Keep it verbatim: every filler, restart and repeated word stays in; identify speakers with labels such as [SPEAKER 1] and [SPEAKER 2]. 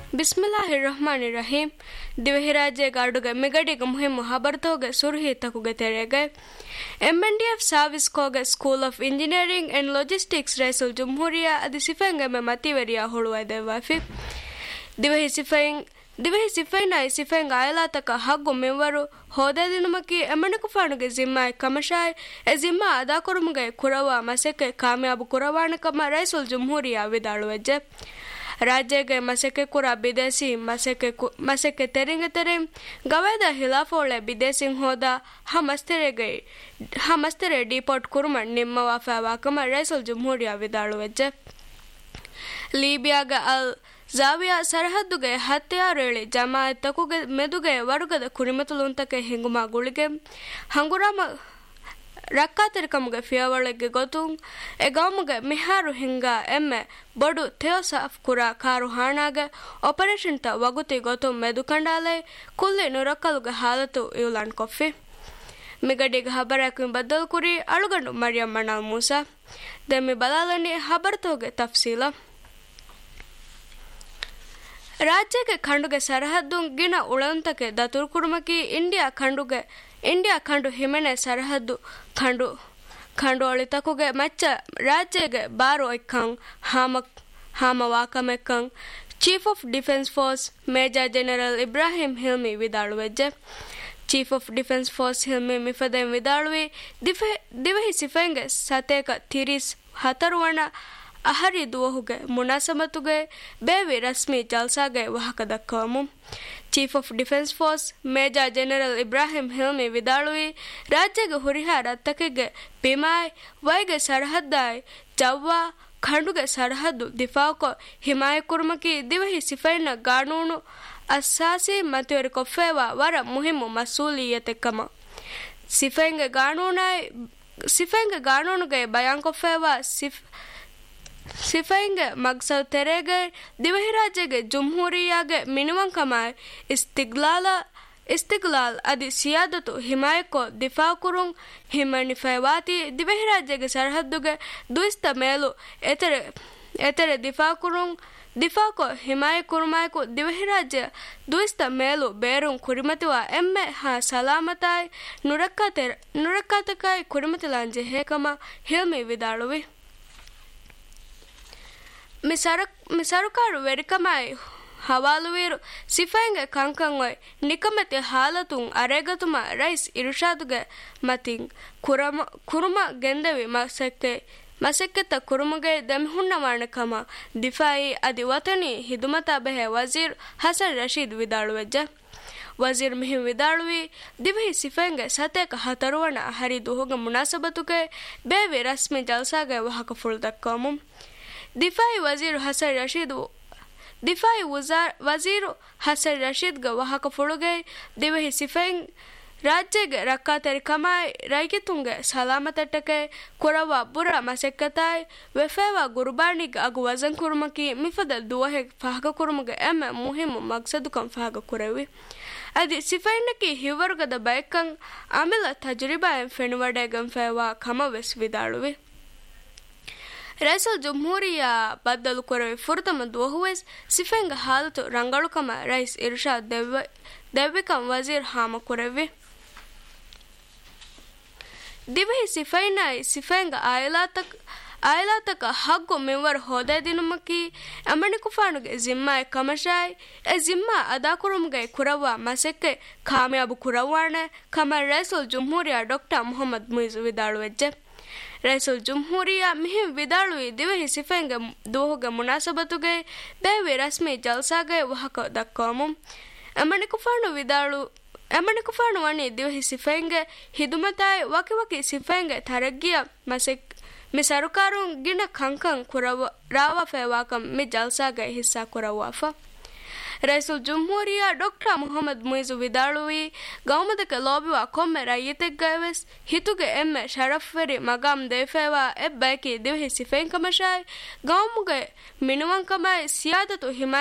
[SPEAKER 1] ಬಿಸ್ಮಿಲ್ಲಾಹಿರ್ರಹ್ಮಾನಿರ್ರಹೀಂ ದಿವಹಿರಾಜೆ ಗಾಡುಗೆ ಮಿಗಡಿಗೆ ಮುಹಿಮ್ಮು ಹಬರ್ತೋಗೆ ಸುರ್ಹಿ ತಕುಗೆ ತೆರೆಗೆ M N D F service ಕೋಗೆ school of engineering and logistics ರೈಸುಲ್ ಜುಮ್ಹೂರಿಯಾ ಅದಿ ಸಿಫೆಂಗೆ ಮೆ ಮತಿವರಿಯಾ ಹೊಳುವದೆ ವಾಫಿ ದಿವಹಿ ಸಿಫೆಂಗ್ ದಿವಹಿ ಸಿಫೆಂನಾಯಿ ಸಿಫೆಂಗ್ ಆಯಲಾತಕ ಹಗ್ಗು ಮಿವರು ಹೋದೆ ದಿನಮಕಿ ಎಮ್ಮಣಕು ಫಾಣುಗೆ ಜಿಮ್ಮಾಯ್ ಕಮಶಾಯ್ A ಜಿಮ್ಮಾ ಅದಾ ಕೊರುಮುಗೆ ಕುರವ ಮಸೆಕೆ ಕಾಮಯಾಬು ಕುರವಾಣಕಮ ರೈಸುಲ್ ಜುಮ್ಹೂರಿಯಾ ವಿದಾಳುವೆಜ್ಜೆ ರಾಜ್ಯಗೆ ಮಸೆಕೆ ಕುರ ಬಿದೇಸಿ ಮಸೆಕೆ ಮಸೆಕೆ ತೆರಿಂಗೆ ತೆರೆ ಗವೇದ ಹಿಲಾಫೋಳೆ ಬಿದೇಸಿಂಗ್ ಹೋದ ಹಮಸ್ತೆರೆಗೆ ಹಮಸ್ತೆರೆ ಡಿಪೋರ್ಟ್ ಕುರುಮಣ್ ನಿಮ್ಮ ವಾಫಾವಾಕಮ ರೈಸುಲ್ ಜುಮ್ಹೂರಿಯಾ ವಿದಾಳುವೆಜ್ಜೆ ಲೀಬಿಯಾಗ ಅಲ್ ಜಾವಿಯಾ ಸರಹದ್ದುಗೆ ಹತ್ಯಾರೇಳಿ ಜಮಾಯತ್ ತಕುಗೆ ಮೆದುಗೆ ವರುಗದ ಕುರಿಮತುಲುಂತಕ್ಕೆ ಹಿಂಗುಮಾ ಗುಳಿಗೆ ಹಂಗುರಾಮ ರಕ್ಕಾತರಿಕಮ್ಗೆ ಫಿಯವಳಿಗೆ ಗೊತ್ತು ಎಗಾಮುಗೆ ಮಿಹಾರು ಹಿಂಗ ಎಮ್ಮೆ ಬಡು ಥೆಯೋಸಾಫ್ ಕುರ ಕಾರು ಹಾಣಾಗ ಆಪರೇಷನ್ ತ ವಗುತಿ ಗೊತ್ತು ಮೆದು ಕಂಡಾಲೆ ಕುಲ್ಲೆ ನುರಕ್ಕಲುಗೆ ಹಾಲತು ಇವ್ಲಾನ್ ಕೊಫಿ ಮಿಗಡಿಗೆ ಹಬರಾಕಿ ಬದ್ದಲ್ ಕುರಿ ಅಳುಗಂಡು ಮರಿಯಂ ಮಣಾಲ್ ಮೂಸಾ ದೆಮ್ಮಿ ಬಲಾಲನಿ ಹಬರ್ತೋಗೆ ತಫ್ಸೀಲ ರಾಜ್ಯಕ್ಕೆ ಖಂಡುಗೆ ಸರಹದ್ದು ಗಿನ ಉಳಂತಕ್ಕೆ ದತುರ್ ಕುರುಮಕಿ ಇಂಡಿಯಾ ಖಂಡುಗೆ ಇಂಡಿಯಾ ಖಂಡು ಹಿಮೆನೆ ಸರಹದ್ದು ಖಂಡು ಖಂಡು ಅಳಿತಕುಗೆ ಮಚ್ಚ ರಾಜ್ಯಗೆ ಬಾರು ಎಕ್ಕಂಗ್ ಹಾಮ ಹಾಮ ವಾಕಮೆಕ್ಕಂಗ್ chief of defence force major general Ibrahim ಹಿಲ್ಮಿ ವಿದಾಳುವೆಜ್ಜೆ chief of defence force ಹಿಲ್ಮಿ ಮಿಫದೆಂ ವಿದಾಳುವಿ ದಿಫೆ ದಿವಹಿ ಸಿಫೆಂಗೆ ಸತೇಕ ತಿರಿಸ್ ಹತರುವಣ ಅಹರಿ ದುವಹುಗೆ ಮುನಾಸಮತುಗೆ ಬೇವಿ ರಸ್ಮಿ ಜಲ್ಸಾಗೆ ವಾಹಕ ದಕ್ಕವಮು chief of defence force major general Ibrahim ಹಿಲ್ಮಿ ವಿದಾಳುವಿ ರಾಜ್ಯಗೆ ಹುರಿಹ ರತ್ತಕೆಗೆ ಪಿಮಾಯ್ ವೈಗೆ ಸರಹದ್ದಾಯ್ ಜವ್ವಾ ಖಂಡುಗೆ ಸರಹದ್ದು ದಿಫಾಕೊ ಹಿಮಾಯ ಕುರ್ಮಕಿ ದಿವಹಿ ಸಿಫೈನ ಕಾನೂನು ಅಸ್ಸಾಸಿ ಮತಿಯರಿ ಕೊಫೆವಾ ವರ ಮುಹಿಮ್ಮು ಮಸೂಲಿಯತೆಕ್ಕಮ ಸಿಫೈಂಗೆ ಕಾನೂನಾಯ್ ಸಿಫೈಂಗೆ ಕಾನೂನುಗೆ ಬಯಾನ್ ಕೊಫೆವಾ ಸಿಫ್ ಸಿಫೈಂಗೆ ಮಗ್ಸವ್ ತೆರೆಗೆ ದಿವಹಿ ರಾಜ್ಯಗೆ ಜುಮ್ಹೂರಿಯಾಗೆ ಮಿನಿಮಂ ಕಮಾಯ್ ಇಸ್ತಿಗ್ಲಾಲ ಇಸ್ತಿಗ್ಲಾಲ್ ಅದಿ ಸಿಯಾದತು ಹಿಮಾಯಕೋ ದಿಫಾ ಕುರುಂ ಹಿಮಣಿ ಫೈವಾತಿ ದಿವಹಿ ರಾಜ್ಯಗೆ ಸರಹದ್ದುಗೆ ದುಯಿಸ್ತ ಮೇಲು ಎತೆರೆ ಎತೆರೆ ದಿಫಾ ಕುರುಂ ದಿಫಾಕೋ ಹಿಮಾಯ ಕುರುಮಾಯಕು ದಿವಹಿ ರಾಜ್ಯ ದುಯಿಸ್ತ ಮೇಲು ಬೇರುಂ ಕುರಿಮತಿವ ಎಮ್ಮೆ ಹಾ ಸಲಾಮತಾಯ್ ನುರಕ್ಕಾತೆ ನುರಕ್ಕಾತಕಾಯ್ ಕುರಿಮತಿಲಾಂಜೆ ಹೇಕಮ ಹಿಲ್ಮಿ ವಿದಾಳುವಿ ಮಿಸರುಕಾರು ವೆರಿಕಮಾಯ್ ಹವಾಲುವೀರು ಸಿಫೈಂಗೆ ಕಂಕಂಗೊಯ್ ನಿಕಮತಿ ಹಾಲತುಂ ಅರೆಗತುಮ ರೈಸ್ ಇರುಷಾದುಗೆ ಮತಿಂ ಕುರಮ ಕುರುಮ ಗೆಂದವಿ ಮಸಕ್ಕೆ ಮಸಕ್ಕೆತ ಕುರುಮಗೆ ದೆಮ್ಹುಣ್ಣವಾಣಕಮ ದಿಫಾಯಿ ಅದಿ ವತನಿ ಹಿದುಮತ ಬೆಹೆ ವಜೀರ್ ಹಸನ್ ರಶೀದ್ ವಿದಾಳುವೆಜ್ಜ ವಜೀರ್ ಮಿಹಿಂ ವಿದಾಳುವಿ ದಿವಹಿ ಸಿಫೈಂಗೆ ಸತೇಕ ಹತರುವಣ ಹರಿದು ಹೋಗ ಮುನಾಸಬತುಗೆ ಬೇವಿ ರಸ್ಮಿ ಜಲ್ಸಾಗೆ ವಾಹಕ ಫುಲ್ ದಕ್ಕಮು ದಿಫಾಯಿ ವಜೀರ್ ಹಸನ್ ರಶೀದ್ ದಿಫಾಯಿ ವಜೀರ್ ಹಸನ್ ರಶೀದ್ಗ ವಾಹಕ ಫುಳುಗೆ ದಿವಹಿ ಸಿಫೈಂಗ್ ರಾಜ್ಯಗೆ ರಕ್ಕಾತರಿ ಕಮಾಯ್ ರೈಗಿತುಂಗೆ ಸಲಾಮತಟ್ಟಕ್ಕೆ ಕುರವ ಬುರ ಮಸೆಕ್ಕತಾಯ್ ವೆಫೇವ ಗುರುಬಾಣಿಗೆ ಅಗು ವಜನ್ ಕುರುಮಕಿ ಮಿಫದ ದುವಹೆ ಫಹಗ ಕುರುಮಗೆ ಎಮ್ಮೆ ಮುಹಿಮ್ಮು ಮಗ್ಸದುಕಂ ಫಹಗ ಕುರವಿ ಅದಿ ಸಿಫೈನಕಿ ಹಿವರ್ಗದ ಬೈಕಂಗ್ ಆಮೇಲ ತಜುರಿಬಾಯಂ ಫೆಣುವಡೆಗಂ ಫೇವ ಕಮವೆಸ್ ವಿದಾಳುವಿ ರೈಸುಲ್ ಜುಮ್ಹೂರಿಯಾ ಬದ್ದಲು ಕೊರವೆ ಫುರ್ತಮ ದುವಹುವೆಸ್ ಸಿಫೆಂಗ ಹಾಲತು ರಂಗಳುಕಮ ರೈಸ್ ಇರುಷಾ ದೆವ್ವ ದೆವ್ವಿಕಂ ವಜೀರ್ ಹಾಮ ಕೊರವೆ ದಿವಹಿ ಸಿಫೈನಾಯ್ ಸಿಫೆಂಗ ಆಯಲಾತಕ್ ಆಯಲಾತಕ ಹಗ್ಗು ಮಿವರ್ ಹೋದೆ ದಿನುಮಕಿ ಅಮಣಿಕುಫಾನುಗೆ ಜಿಮ್ಮಾಯ್ ಕಮಶಾಯ್ ಎ ಜಿಮ್ಮಾ ಅದಾ ಕುರುಮ್ಗೆ ಕುರವ ಮಸೆಕ್ಕೆ ಕಾಮಯಾಬು ಕುರವಾಣೆ ಕಮ ರೈಸುಲ್ ಜುಮ್ಹೂರಿಯಾ ಡಾಕ್ಟರ್ ಮೊಹಮ್ಮದ್ ಮುಯಿಜ್ ವಿದಾಳುವೆಜ್ಜೆ ರೈಸುಲ್ ಜುಮ್ಹೂರಿಯಾ ಮಿಹಿಂ ವಿದಾಳುವಿ ದಿವಹಿ ಸಿಫೆಂಗೆ ದುವಹುಗೆ ಮುನಾಸಬತುಗೆ ಬೇವಿ ರಸ್ಮಿ ಜಲ್ಸಾಗೆ ವಾಹಕ ದಕ್ಕವಮು ಅಮಣಿಕುಫಾನು ವಿದಾಳು ಅಮಣಿಕುಫಾನು ವಣಿ ದಿವಹಿ ಸಿಫೆಂಗೆ ಹಿದುಮತಾಯ್ ವಕಿ ವಕಿ ಸಿಫೆಂಗೆ ತರಗ್ಗಿಯ ಮಸೆಕ್ ಮಿ ಸರುಕಾರು ಗಿನ ಕಂಕಂ ಕುರವ ರಾವ ಫೇವಾಕಂ ಮಿ ಜಲ್ಸಾಗೆ ಹಿಸ್ಸಾ ಕುರವಾಫ ರೈಸುಲ್ ಜುಮ್ಹೂರಿಯಾ ಡಾಕ್ಟರ್ ಮೊಹಮ್ಮದ್ ಮುಯಿಜ್ ವಿದಾಳುವಿ ಗೌಮದಕ್ಕೆ ಲೋಬಿವ ಕೊಮ್ಮೆ ರೈಯತೆಗ್ಗೈವೆಸ್ ಹಿತುಗೆ ಎಮ್ಮೆ ಶರಫ್ವೆರಿ ಮಗಾಮ್ ದೇಫೇವಾ ಎಬ್ಬೈಕಿ ದಿವಹಿ ಸಿಫೆಂಗ್ ಕಮಶಾಯ್ ಗೌಮುಗೆ ಮಿನುವಂಕಮಾಯ್ ಸಿಯಾದತು ಹಿಮಾಯ